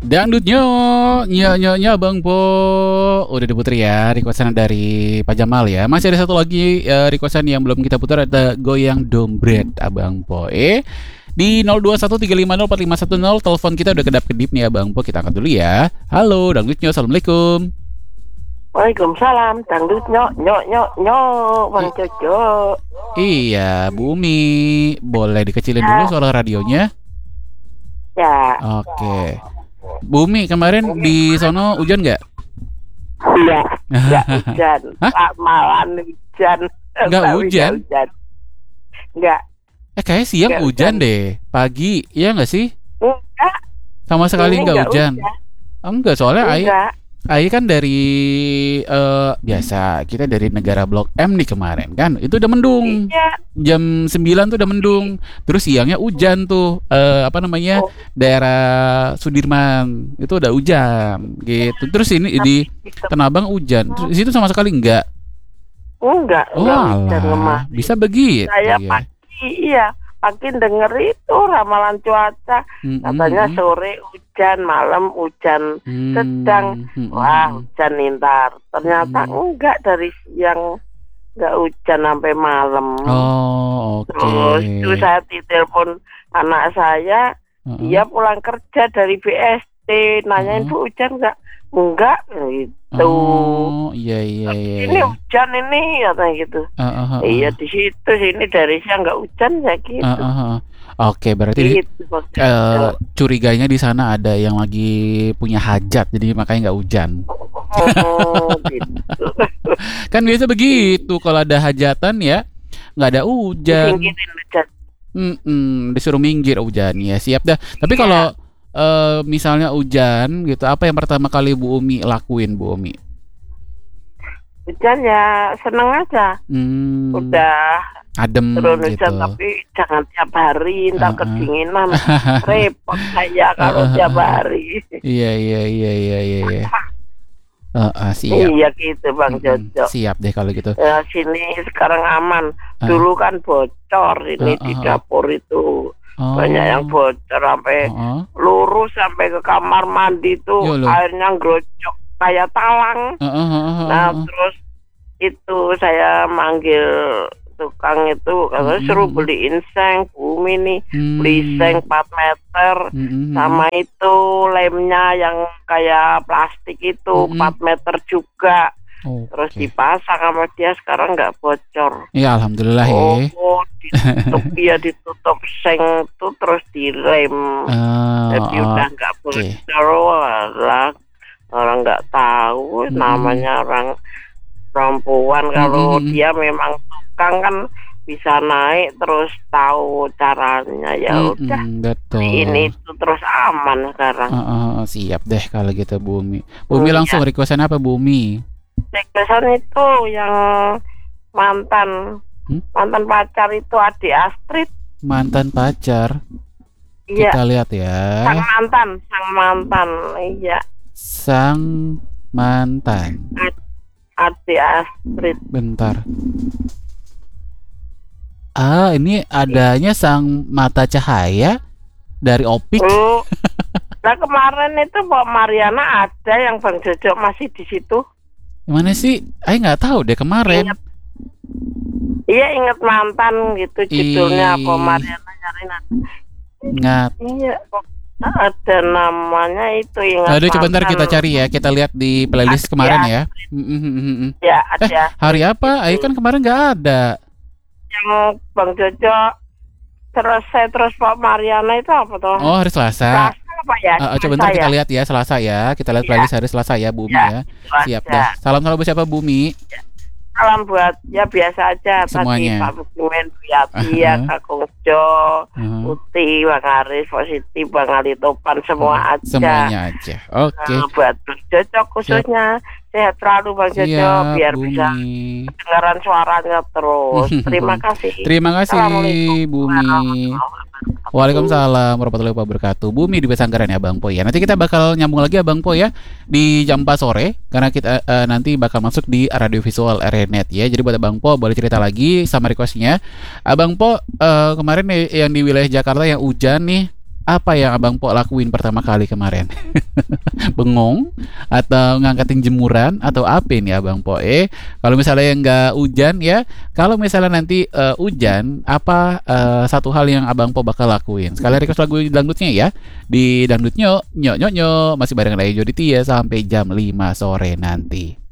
Dangdutnya, Bang Po. Udah diputer ya, requestan dari Pak Jamal ya. Masih ada satu lagi requestan yang belum kita putar, ada Goyang Dombret Abang Po. Di 0213504510, telepon kita udah kedap-kedip nih Abang Po. Kita angkat dulu ya. Halo, Dangdutnya, assalamualaikum. Waalaikumsalam, dangdut Bang Jojo. Iya, Bumi. Boleh dikecilin dulu suara radionya? Ya. Oke. Bumi, kemarin di sono hujan nggak? Iya, nggak hujan. Malam hujan. Nggak hujan? Nggak. Kayak siang Nggak hujan hujan deh. Pagi, iya nggak sih? Enggak. Sama sekali Ini nggak nggak hujan. Enggak, soalnya Enggak. Ai kan dari biasa kita dari negara Blok M nih kemarin kan. Itu udah mendung. Iya. Jam 9 tuh udah mendung. Terus siangnya hujan tuh daerah Sudirman. Itu udah hujan gitu. Terus ini di Tanah Abang hujan. Terus di situ sama sekali enggak. Enggak hujan kemarin. Bisa begitu. Saya ya. pagi denger itu ramalan cuaca. Katanya sore hujan, malam hujan sedang. Wah, hujan ntar. Ternyata enggak, dari siang enggak hujan sampai malam. Oh, oke. Terus itu saya ditelepon anak saya, dia pulang kerja dari BSD, nanyain Bu hujan enggak gitu. Oh, iya. Ini hujan ini, katanya gitu. Iya, di situ sini dari siang nggak hujan ya gitu. Oke, berarti Gitu, curiganya di sana ada yang lagi punya hajat, jadi makanya nggak hujan. Gitu. Kan biasa begitu, kalau ada hajatan ya nggak ada hujan. Disingkirin hujan. Disuruh minggir hujan ya, siap dah. Tapi kalau misalnya hujan gitu, apa yang pertama kali Bu Umi lakuin, Bu Umi? Hujan ya seneng aja. Udah adem turun gitu. hujan, tapi jangan tiap hari, ntar kedinginan. Repot saya kalau tiap hari. Iya. Siap. Iya gitu Bang Jojo. Siap deh kalau gitu. Ya, sini sekarang aman. Dulu kan bocor ini di dapur itu. Banyak yang bocor sampai lurus sampai ke kamar mandi tuh. Airnya ngerocok kayak talang. Nah terus itu saya manggil tukang itu, katanya suruh beliin seng Bumi nih, beli seng 4 meter sama itu lemnya yang kayak plastik itu 4 meter juga. Terus dipasang sama dia, sekarang nggak bocor. Ya alhamdulillah ditutup seng itu terus dilem. Jadi udah nggak bocor. Walah, orang nggak tahu namanya orang perempuan. Kalau dia memang tukang kan bisa naik terus tahu caranya, ya udah. Betul. Ini itu terus aman sekarang. Siap deh kalau gitu Bumi. Bumi langsung requestan apa Bumi? Requestan itu yang mantan pacar itu, adik Astrid. Mantan pacar. Iya. Kita lihat ya. Sang mantan. Iya. Sang mantan. Adik Astrid. Bentar. Ini adanya Sang Mata Cahaya dari Opik. Nah kemarin itu Pak Mariana ada yang Bang Jojo masih di situ. Gimana sih? Nggak tahu deh kemarin. Iya, ingat mantan gitu judulnya. Pak Mariana nyariin. Ingat. Iya, ada namanya itu, ingat. Aduh, coba ntar kita cari ya. Kita lihat di playlist kemarin ya. Ya, ada. Hari apa? Kan kemarin nggak ada. Yang Bang Jojo terus Pak Mariana itu apa toh? Oh, hari Selasa. Apa ya? Coba ntar kita lihat ya, Selasa ya. Kita lihat playlist hari Selasa ya, Bumi ya. Siap dah. Salam buat siapa, Bumi? Salam buat ya biasa aja semuanya. Tadi Pak Bukimen, Bu Yati, Kak Kongjo, Uti, Bang Aris, Positif, Bang Ali Topan, semua aja. Semuanya aja. Oke. Buat Bang Jojo khususnya sehat selalu Bang Jojo, biar Bumi. bisa kedengaran suaranya terus. Terima kasih. Terima kasih Bumi. Waalaikumsalam warahmatullahi wabarakatuh. Bumi di Pesanggaran ya Bang Po ya. Nanti kita bakal nyambung lagi ya Bang Po ya di jam 4 sore, karena kita nanti bakal masuk di Radio Visual RNet ya. Jadi buat Bang Po boleh cerita lagi sama requestnya. Bang Po, kemarin yang di wilayah Jakarta yang hujan nih, apa yang Abang Po lakuin pertama kali kemarin? Bengong atau ngangkatin jemuran atau apa ini Abang Po? Kalau misalnya nggak hujan ya, kalau misalnya nanti hujan, apa satu hal yang Abang Po bakal lakuin? Sekalian request lagu dangdutnya ya. Di dangdutnya nyok nyok nyok masih bareng Ray Joditia sampai jam 5 sore nanti.